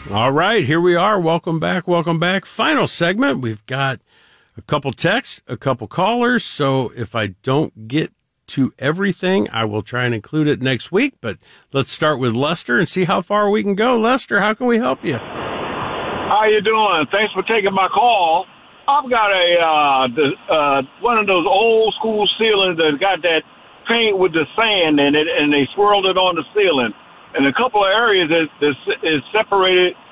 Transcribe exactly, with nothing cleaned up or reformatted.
All right, here we are. Welcome back. Welcome back. Final segment. We've got a couple texts, a couple callers. So if I don't get to everything, I will try and include it next week. But let's start with Lester and see how far we can go. Lester, how can we help you? How you doing? Thanks for taking my call. I've got a uh, the, uh, one of those old school ceilings that got that paint with the sand in it, and they swirled it on the ceiling. And a couple of areas is, is, is separated